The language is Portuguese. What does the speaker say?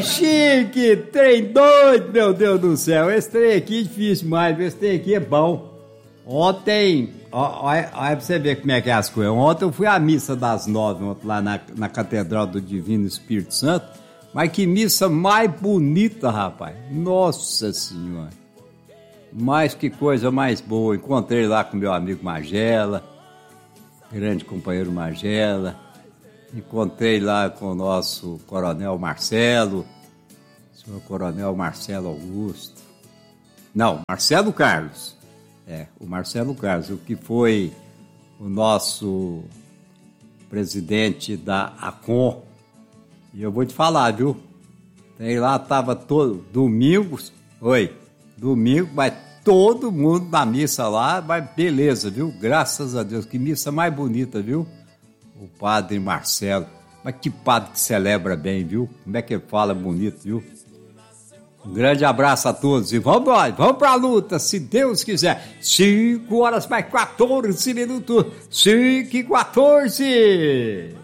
chique, trem doido, meu Deus do céu. Esse trem aqui é difícil demais, esse trem aqui é bom. Ontem, olha pra você ver como é que é as coisas. Ontem eu fui à missa das 9, ontem, lá na Catedral do Divino Espírito Santo. Mas que missa mais bonita, rapaz. Nossa Senhora. Mas que coisa mais boa. Encontrei lá com meu amigo Magela, grande companheiro Magela. Encontrei lá com o nosso Coronel Marcelo, senhor Coronel Marcelo Augusto. Não, Marcelo Carlos. O Marcelo Carlos, o que foi o nosso presidente da ACOM. E eu vou te falar, viu? Tem lá, tava todo domingo, mas todo mundo na missa lá, mas beleza, viu? Graças a Deus, que missa mais bonita, viu? O padre Marcelo, mas que padre que celebra bem, viu? Como é que ele fala bonito, viu? Um grande abraço a todos e vamos pra luta, se Deus quiser. 5 horas mais 14 minutos, 5h14.